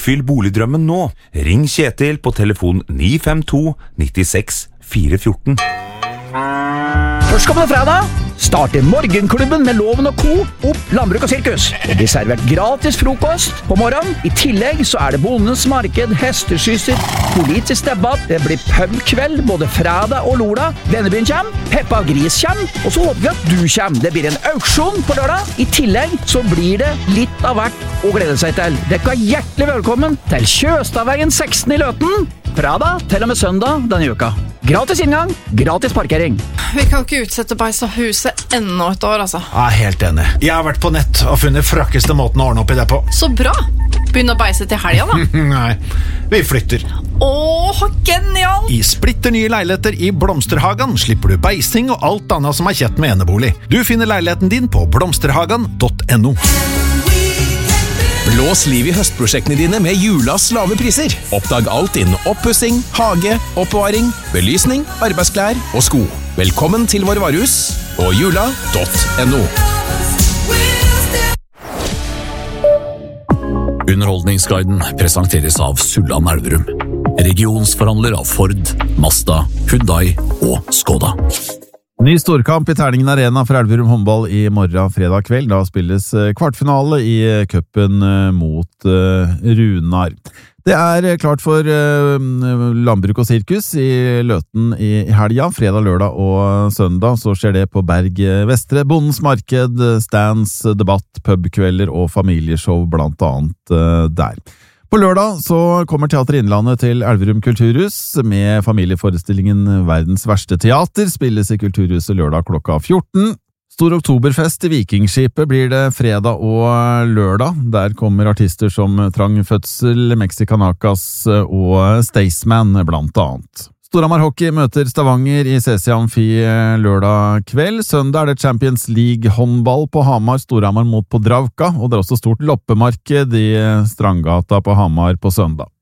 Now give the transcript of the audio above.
Oppfyll boligdrømmen nå. Ring Kjetil på telefon 952 96 414. Førstkommende fredag starter Morgenklubben med Loven og Co. opp Landbruk og Sirkus. Det blir servert gratis frokost på morgenen. I tillegg så er det Bondens marked, hesteskysser, politisk debatt. Det blir pubkveld både fredag og lørdag. Vennebyen kommer, Peppa Gris kommer, og så håper vi at du kommer. Det blir en auksjon på lørdag. I tillegg så blir det litt av hvert å glede seg til. Dere er hjertelig velkommen til Kjøstavveien 16 i Løten. Fredag til og med søndag denne uka. Gratis inngang, gratis parkering. Vi kan ikke utsette beis av huset enda et år, altså. Jeg er helt enig. Jeg har vært på nett og funnet frakkeste måten å ordne opp i det på. Så bra! Begynn å beise til helga, da. Nei, vi flytter. Åh, genial! I splitter nye leiligheter i Blomsterhagen slipper du beising og alt annet som er kjett med enebolig. Du finner leiligheten din på blomsterhagen.no. Blås liv i høstprosjektene dine med Julas lave priser. Oppdag alt innen oppussing, hage, oppbevaring, belysning, arbeidsklær og sko. Velkommen til vår varehus og jula.no. Underholdningsguiden presenteres av Sulland Elverum. Regionsforhandler av Ford, Mazda, Hyundai og Skoda. Ny storkamp i Terningen Arena for Elverum håndball i morgen fredag kveld. Da spilles kvartfinale i cupen mot Runar. Det er klart for Landbruk og Sirkus i Løten i helga. Fredag, lørdag og søndag så skjer det på Berg Vestre. Bondens marked, stands, debatt, pubkvelder og familieshow blant annet der. På lørdag så kommer Teater Innlandet til Elverum Kulturhus med familieforestillingen Verdens verste teater, spilles i Kulturhuset lørdag klokka 14. Stor oktoberfest i Vikingskipet blir det fredag og lørdag. Der kommer artister som Trang Fødsel, Mexicanakas og Staysman blant annet. Storhamar Hockey møter Stavanger i CC Amfi lørdag kveld. Søndag er det Champions League håndball på Hamar, Storhamar mot på Dravka, og det er også stort loppemarked i Strandgata på Hamar på søndag.